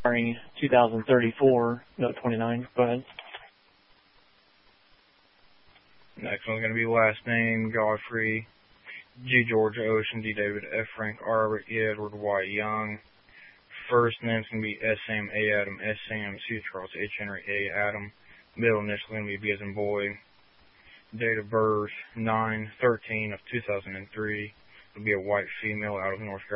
2034, note 29. Go ahead. Next one's going to be last name, Godfrey, G. Georgia Ocean, D. David, F. Frank, R. Robert, E. Edward, Y. Young. First name's going to be S. Sam, A. Adam, S. Sam, C. Charles, H. Henry, A. Adam. Middle initial going to be B as in boy. Date of birth, 9/13 of 2003. It'll be a white female out of North Carolina.